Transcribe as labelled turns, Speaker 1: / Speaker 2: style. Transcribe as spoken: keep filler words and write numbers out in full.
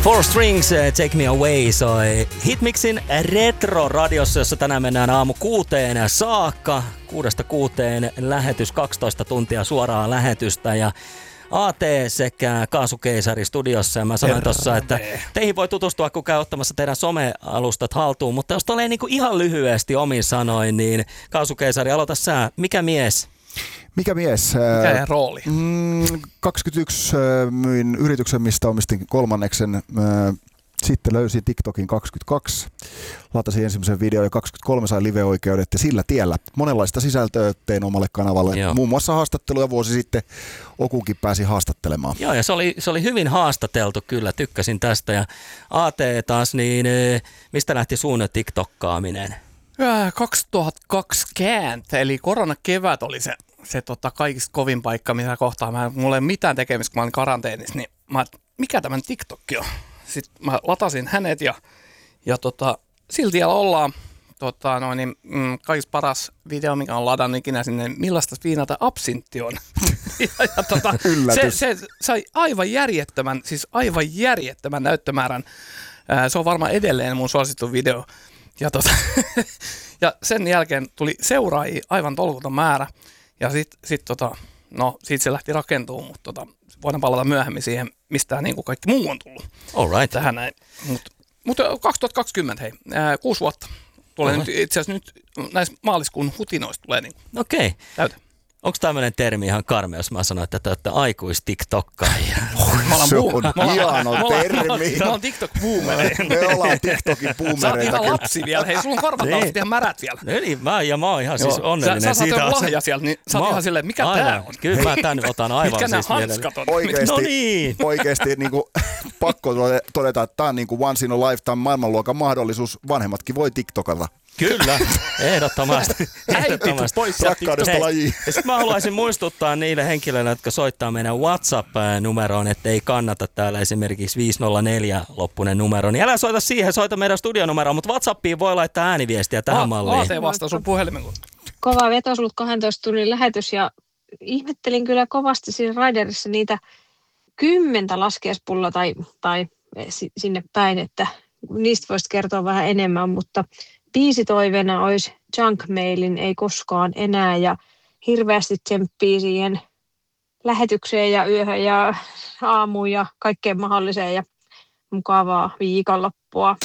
Speaker 1: Four Strings, Take Me Away soi Hitmixin Retro-radiossa, jossa tänään mennään aamu kuuteen saakka. Kuudesta kuuteen lähetys, kaksitoista tuntia suoraa lähetystä ja A T sekä Kaasukeisari studiossa. Ja mä sanoin tuossa, että teihin voi tutustua, kun käy ottamassa teidän somealustat haltuun. Mutta jos tulee niinku ihan lyhyesti omin sanoin, niin Kaasukeisari, aloita sä. Mikä mies?
Speaker 2: Mikä mies?
Speaker 3: Mikä rooli?
Speaker 2: Mm, kaksikymmentäyksi myin yrityksen, mistä omistin kolmanneksen. Sitten löysin TikTokin kaksikymmentäkaksi. Latasin ensimmäisen videon ja kaksikymmentäkolme sai live-oikeudet ja sillä tiellä. Monenlaista sisältöä tein omalle kanavalle. Joo. Muun muassa haastatteluja vuosi sitten Okukin pääsi haastattelemaan. Joo,
Speaker 1: ja se oli, se oli hyvin haastateltu kyllä, tykkäsin tästä. Ja A T taas, niin mistä lähti sun TikTokkaaminen?
Speaker 3: kaksituhattakaksikymmentä, eli koronakevät oli se, se tota, kaikista kovin paikka, mitä kohtaa. Mä, mulla ei mitään tekemistä, kun mä olin karanteenissa, niin mä, mikä tämän TikTok on? Sitten mä latasin hänet ja, ja tota, sillä tiellä ollaan. Tota, noin, niin, mm, kaikista paras video, mikä on ladannut ikinä sinne, millaista viinata absintti on. ja, ja, tota, se, se sai aivan järjettömän, siis aivan järjettömän näyttömäärän. Ää, se on varmaan edelleen mun suosittu video. Ja, tota, ja sen jälkeen tuli seuraajia aivan tolkuton määrä. Ja sitten sit, tota, no, siitä se lähti rakentumaan, mutta tota, voidaan palata myöhemmin siihen, mistä niin kuin kaikki muu on tullut.
Speaker 1: All right.
Speaker 3: Tähän näin. Mutta mut kaksituhattakaksikymmentä, hei, ää, kuusi vuotta. Tulee nyt, itse asiassa nyt näissä maaliskuun hutinoista tulee niin
Speaker 1: Okei. Okay.
Speaker 3: Täytä.
Speaker 1: Onko tämmöinen termi ihan karmea, jos mä sanon, että te olette aikuistiktokkaaja?
Speaker 2: Se on hieno termi.
Speaker 3: Me ollaan TikTok-boomereja.
Speaker 2: Me ollaan TikTokin boomereita.
Speaker 3: Sä oot ihan lapsi vielä. Hei, sulla on korvat niin. ihan märät vielä.
Speaker 1: Eli mä, ja mä oon ihan siis onnellinen
Speaker 3: sä,
Speaker 1: siitä.
Speaker 3: Sä saat lahja sieltä, niin sä oot ihan silleen, mikä
Speaker 1: aivan.
Speaker 3: tää on?
Speaker 1: Kyllä mä tän otan aivan
Speaker 3: mitkä
Speaker 1: siis
Speaker 3: nämä hanskat on?
Speaker 2: Oikeesti,
Speaker 1: no niin.
Speaker 2: oikeesti niin kuin, pakko todeta, että tää on niin kuin once in a lifetime maailmanluokan mahdollisuus. Vanhemmatkin voi TikTokata.
Speaker 1: Kyllä, ehdottomasti. ehdottomasti.
Speaker 3: Pois
Speaker 2: rakkaudesta lajiin.
Speaker 1: Ja sit mä haluaisin muistuttaa niille henkilöille, jotka soittaa meidän WhatsApp-numeroon, että ei kannata täällä esimerkiksi viisi nolla neljä loppunen numero. Niin älä soita siihen, soita meidän studionumeroon, mutta WhatsAppiin voi laittaa ääniviestiä tähän
Speaker 3: Va-
Speaker 1: malliin.
Speaker 3: A T vastaa sun puhelimen.
Speaker 4: Kova veto, sulla kahdentoista tunnin lähetys ja ihmettelin kyllä kovasti siinä Riderissa niitä kymmentä laskiaispulloa tai, tai sinne päin, että niistä voisi kertoa vähän enemmän, mutta biisitoiveena olisi Junk Mailin Ei koskaan enää ja hirveästi tsemppii siihen lähetykseen ja yöhön ja aamuun ja kaikkeen mahdolliseen ja mukavaa viikonloppua.